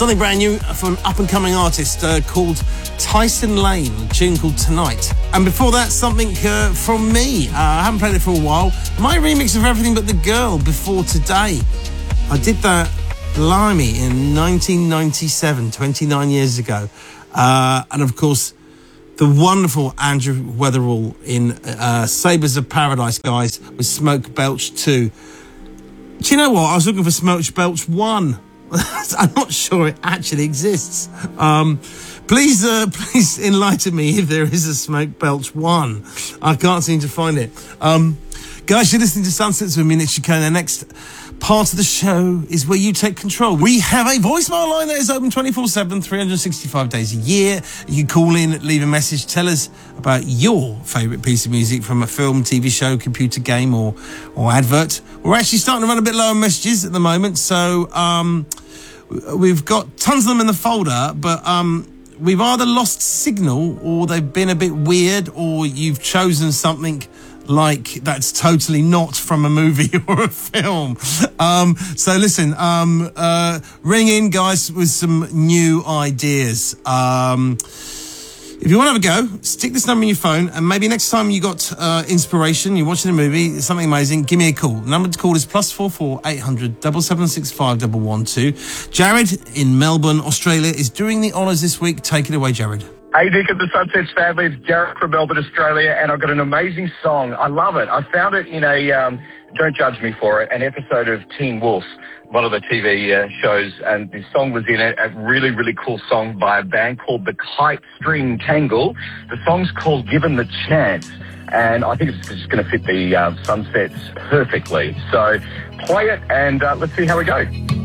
Something brand new from an up-and-coming artist called Tyson Lane, a tune called Tonight. And before that, something from me. I haven't played it for a while. My remix of Everything But the Girl, Before Today. I did that, blimey, in 1997, 29 years ago. And of course, the wonderful Andrew Weatherall in Sabres of Paradise, guys, with Smoke Belch 2. Do you know what? I was looking for Smoke Belch 1. I'm not sure it actually exists. Please enlighten me if there is a Smoke Belch 1. I can't seem to find it. Guys, you're listening to Sunsets with me, Nick Chicane. The next part of the show is where you take control. We have a voicemail line that is open 24/7, 365 days a year. You can call in, leave a message, tell us about your favourite piece of music from a film, TV show, computer game or advert. We're actually starting to run a bit low on messages at the moment, so we've got tons of them in the folder, but we've either lost signal or they've been a bit weird, or you've chosen something like that's totally not from a movie or a film. So listen, ring in, guys, with some new ideas. If you want to have a go, stick this number in your phone, and maybe next time you got inspiration, you're watching a movie, something amazing, give me a call. The number to call is +44 800 765 112. Jared in Melbourne, Australia, is doing the honours this week. Take it away, Jared. Hey, Nick of the Sunsets family, it's Jared from Melbourne, Australia, and I've got an amazing song. I love it. I found it in a, don't judge me for it, an episode of Teen Wolf, one of the TV shows, and this song was in it, a really, really cool song by a band called the Kite String Tangle. The song's called Given the Chance, and I think it's just going to fit the Sunsets perfectly. So play it, and let's see how we go.